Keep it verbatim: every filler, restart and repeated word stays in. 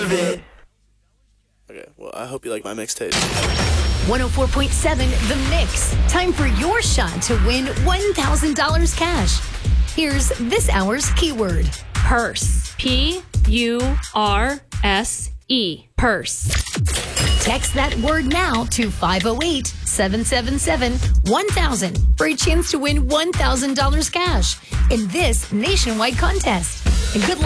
of it. Okay, well, I hope you like my mixtape. one oh four point seven The Mix. Time for your shot to win one thousand dollars cash. Here's this hour's keyword. Purse. P U R S E. Purse. Text that word now to five oh eight, seven seven seven, one thousand for a chance to win one thousand dollars cash in this nationwide contest. And good luck.